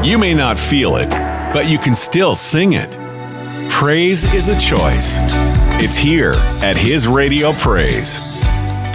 You may not feel it, but you can still sing it. Praise is a choice. It's here at His Radio Praise.